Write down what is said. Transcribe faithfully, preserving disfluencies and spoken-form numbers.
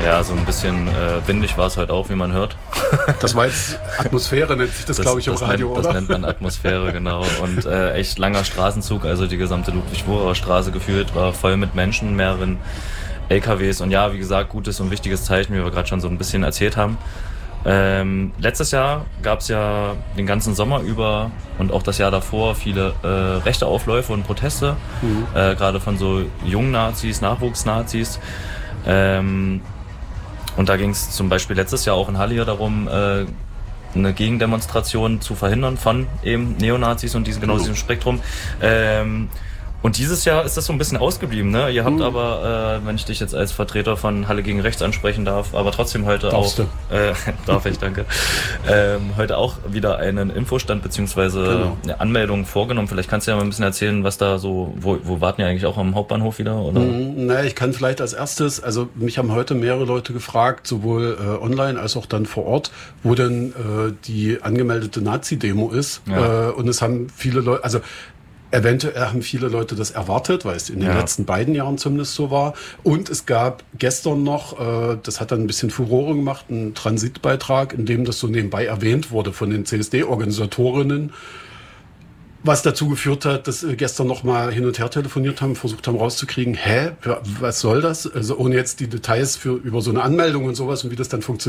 Ja, so ein bisschen äh, windig war es heute auch, wie man hört. Das war jetzt Atmosphäre, nennt sich das, das glaube ich, im das Radio, nennt, oder? Das nennt man Atmosphäre, genau. Und äh, echt langer Straßenzug, also die gesamte Ludwig-Wucherer Straße gefühlt war voll mit Menschen, mehreren L K Ws. Und ja, wie gesagt, gutes und wichtiges Zeichen, wie wir gerade schon so ein bisschen erzählt haben. Ähm, letztes Jahr gab es ja den ganzen Sommer über und auch das Jahr davor viele äh, rechte Aufläufe und Proteste, mhm. äh, gerade von so jungen Nazis, Nachwuchsnazis. Ähm, und da ging es zum Beispiel letztes Jahr auch in Halle hier darum, äh, eine Gegendemonstration zu verhindern von eben Neonazis und diesem, genau diesem Spektrum. Ähm, Und dieses Jahr ist das so ein bisschen ausgeblieben, ne? Ihr habt mhm. aber, äh, wenn ich dich jetzt als Vertreter von Halle gegen Rechts ansprechen darf, aber trotzdem heute Darfst auch, äh, darf ich, danke, ähm, heute auch wieder einen Infostand beziehungsweise genau. eine Anmeldung vorgenommen. Vielleicht kannst du ja mal ein bisschen erzählen, was da so, wo, wo warten ja eigentlich auch am Hauptbahnhof wieder, oder? Mhm, naja, ich kann vielleicht als erstes, also mich haben heute mehrere Leute gefragt, sowohl äh, online als auch dann vor Ort, wo denn äh, die angemeldete Nazi-Demo ist. Ja. Äh, und es haben viele Leute, also eventuell haben viele Leute das erwartet, weil es in den ja. letzten beiden Jahren zumindest so war. Und es gab gestern noch, äh, das hat dann ein bisschen Furore gemacht, einen Transitbeitrag, in dem das so nebenbei erwähnt wurde von den C S D-Organisatorinnen, was dazu geführt hat, dass wir gestern noch mal hin und her telefoniert haben, versucht haben rauszukriegen, hä, was soll das? Also ohne jetzt die Details für über so eine Anmeldung und sowas und wie das dann funktioniert.